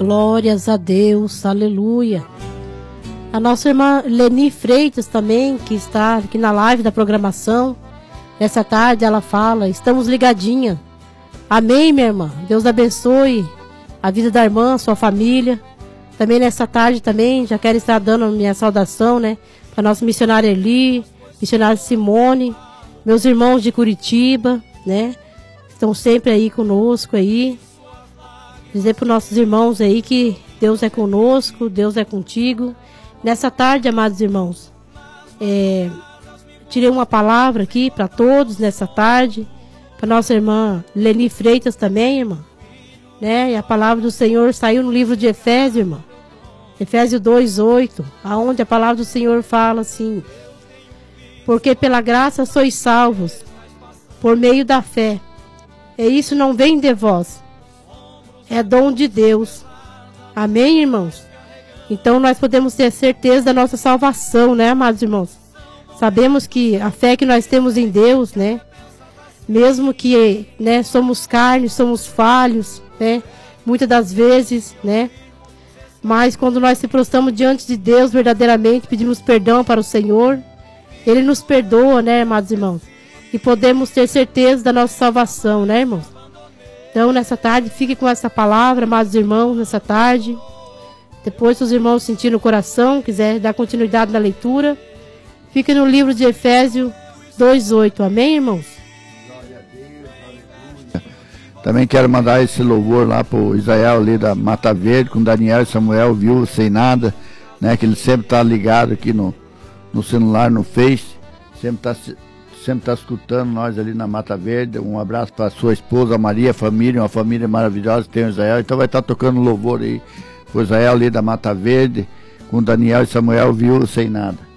Glórias a Deus, aleluia. A nossa irmã Leni Freitas também, que está aqui na live da programação, nessa tarde ela fala, estamos ligadinha. Amém, minha irmã. Deus abençoe a vida da irmã, sua família. Também nessa tarde também, já quero estar dando a minha saudação, né? Para nossa missionária Eli, missionária Simone, meus irmãos de Curitiba, né? Estão sempre aí conosco aí. Dizer para os nossos irmãos aí que Deus é conosco, Deus é contigo. Nessa tarde, amados irmãos, tirei uma palavra aqui para todos nessa tarde, para nossa irmã Leni Freitas também, irmã, né? E a palavra do Senhor saiu no livro de Efésios, irmã, Efésios 2:8, aonde a palavra do Senhor fala assim: porque pela graça sois salvos, por meio da fé, e isso não vem de vós, é dom de Deus. Amém, irmãos? Então nós podemos ter certeza da nossa salvação, né, amados irmãos? Sabemos que a fé que nós temos em Deus, né, mesmo que, né, somos carne, somos falhos, né, muitas das vezes, né, mas quando nós se prostramos diante de Deus verdadeiramente, pedimos perdão para o Senhor, Ele nos perdoa, né, amados irmãos? E podemos ter certeza da nossa salvação, né, irmãos? Então, nessa tarde, fique com essa palavra, amados irmãos, nessa tarde. Depois, se os irmãos sentirem no coração, quiser dar continuidade na leitura, fique no livro de Efésios 2:8. Amém, irmãos? Glória a Deus, aleluia. Também quero mandar esse louvor lá para o Israel ali da Mata Verde, com Daniel e Samuel, viu, sem nada, né? Que ele sempre está ligado aqui no celular, no Face, sempre está escutando nós ali na Mata Verde. Um abraço para sua esposa Maria, família, uma família maravilhosa que tem o Israel. Então vai estar tocando louvor aí pro Israel ali da Mata Verde, com Daniel e Samuel, viu, sem nada.